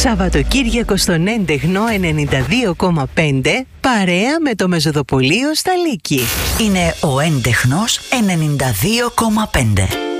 Σαββατοκύριακο στον έντεχνο 92,5 παρέα με το Μεζοδοπολείο στα Λύκη. Είναι ο έντεχνος 92,5.